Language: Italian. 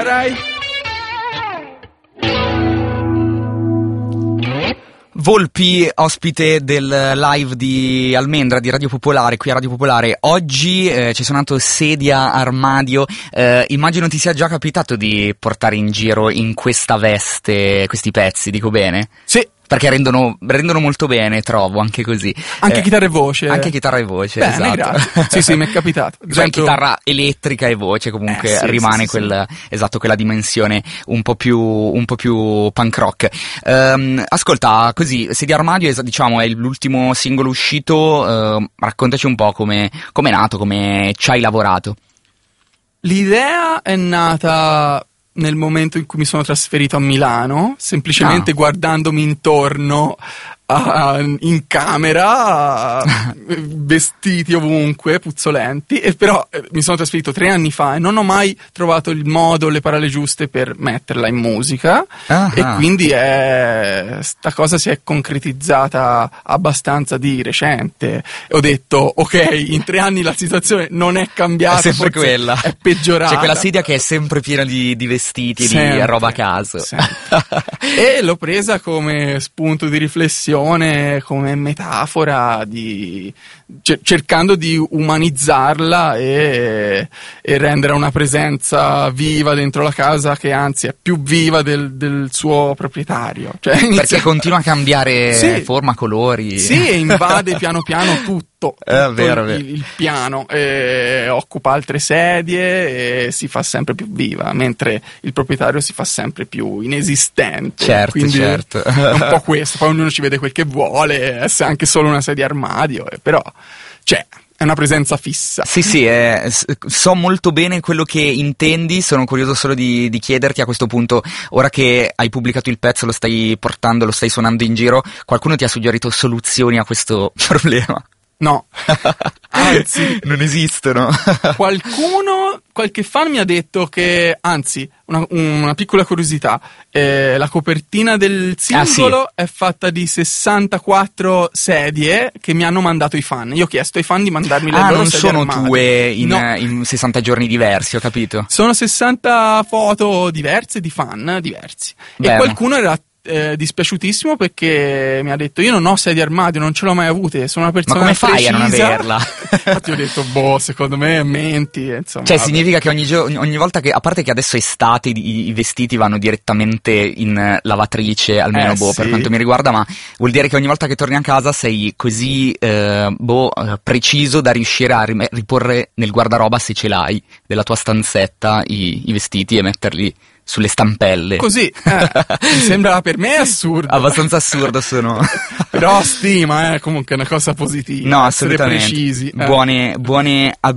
Rai. Volpi, ospite del live di Almendra di Radio Popolare, qui a Radio Popolare. Oggi ci sono suonato Sedia Armadio. Immagino ti sia già capitato di portare in giro in questa veste questi pezzi, dico bene? Sì. Perché rendono molto bene, trovo, anche così. Anche chitarra e voce. Anche chitarra e voce, bene, esatto. Grazie. Sì, mi è capitato. Cioè, chitarra elettrica e voce, comunque rimane quella dimensione un po' più punk rock. Ascolta, così, Sedia Armadio, diciamo, è l'ultimo singolo uscito. Raccontaci un po' come è nato, come ci hai lavorato. L'idea è nata nel momento in cui mi sono trasferito a Milano, semplicemente guardandomi intorno in camera, vestiti ovunque, puzzolenti, e però mi sono trasferito 3 anni fa e non ho mai trovato il modo, le parole giuste per metterla in musica, e quindi sta cosa si è concretizzata abbastanza di recente. Ho detto, ok, in 3 anni la situazione non è cambiata, è sempre quella, è peggiorata. C'è quella sedia che è sempre piena di vestiti, sempre, di roba a caso. E l'ho presa come spunto di riflessione, come metafora, cercando di umanizzarla e rendere una presenza viva dentro la casa, che anzi è più viva del suo proprietario. Cioè, perché continua a cambiare forma, colori. Sì, e invade piano piano tutto vero. Il piano, occupa altre sedie e si fa sempre più viva, mentre il proprietario si fa sempre più inesistente. Certo, quindi certo. È un po' questo. Poi ognuno ci vede quel che vuole, è anche solo una sedia armadio, però è una presenza fissa. Sì, so molto bene quello che intendi. Sono curioso solo di chiederti a questo punto, ora che hai pubblicato il pezzo, lo stai portando, lo stai suonando in giro, qualcuno ti ha suggerito soluzioni a questo problema? No, anzi, non esistono. Qualche fan mi ha detto che, anzi, una piccola curiosità, la copertina del singolo è fatta di 64 sedie che mi hanno mandato i fan. Io ho chiesto ai fan di mandarmi le loro non sedie sono armadio. Tue in 60 giorni diversi, ho capito. Sono 60 foto diverse di fan diversi. Beh, e qualcuno era dispiaciutissimo perché mi ha detto: io non ho sedia armadio, non ce l'ho mai avute, sono una persona ma come fai precisa a non averla? Infatti ho detto, secondo me menti, insomma. Cioè, significa che ogni volta che, a parte che adesso è estate, i vestiti vanno direttamente in lavatrice, almeno per quanto mi riguarda, ma vuol dire che ogni volta che torni a casa sei così preciso da riuscire a riporre nel guardaroba, se ce l'hai, della tua stanzetta i vestiti e metterli sulle stampelle. Così, mi sembra, per me è assurdo. Abbastanza assurdo sono. Però stima, comunque è una cosa positiva. No, assolutamente. Essere precisi. Buone